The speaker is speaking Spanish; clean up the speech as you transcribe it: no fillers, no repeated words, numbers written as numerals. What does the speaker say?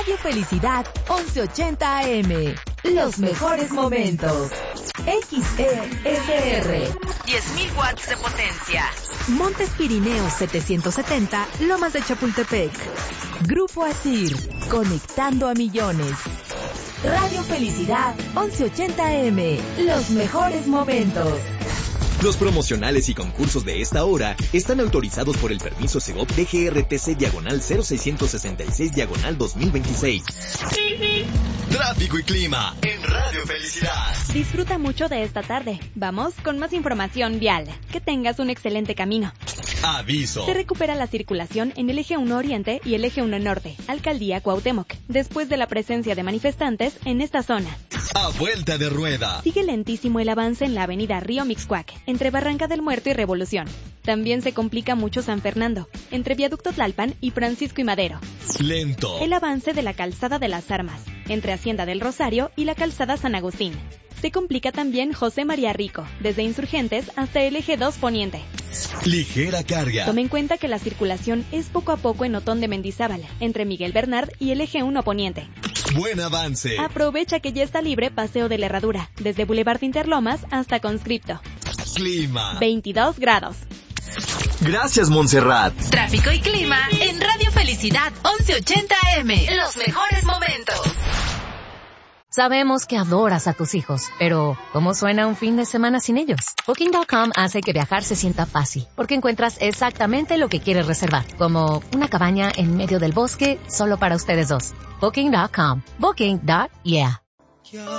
Radio Felicidad 1180 AM. Los mejores momentos. XESR. 10.000 watts de potencia. Montes Pirineos 770, Lomas de Chapultepec. Grupo Asir, conectando a millones. Radio Felicidad 1180 AM. Los mejores momentos. Los promocionales y concursos de esta hora están autorizados por el permiso Segov DGRTC/0666/2026. Tráfico y clima en Radio Felicidad. Disfruta mucho de esta tarde. Vamos con más información vial. Que tengas un excelente camino. Aviso. Se recupera la circulación en el eje 1 Oriente y el eje 1 Norte, Alcaldía Cuauhtémoc, después de la presencia de manifestantes en esta zona. A vuelta de rueda. Sigue lentísimo el avance en la avenida Río Mixcoac, entre Barranca del Muerto y Revolución. También se complica mucho San Fernando, entre Viaducto Tlalpan y Francisco y Madero. Lento. El avance de la Calzada de las Armas, entre Hacienda del Rosario y la Calzada San Agustín. Se complica también José María Rico, desde Insurgentes hasta el eje 2 Poniente. Ligera carga. Tome en cuenta que la circulación es poco a poco en Otón de Mendizábal, entre Miguel Bernard y el eje 1 Poniente. Buen avance. Aprovecha que ya está libre Paseo de la Herradura, desde Boulevard Interlomas hasta Conscripto. Clima. 22 grados. Gracias, Montserrat. Tráfico y clima en Radio Felicidad 1180 AM. Los mejores momentos. Sabemos que adoras a tus hijos, pero ¿cómo suena un fin de semana sin ellos? Booking.com hace que viajar se sienta fácil, porque encuentras exactamente lo que quieres reservar, como una cabaña en medio del bosque solo para ustedes dos. Booking.com. Booking.yeah.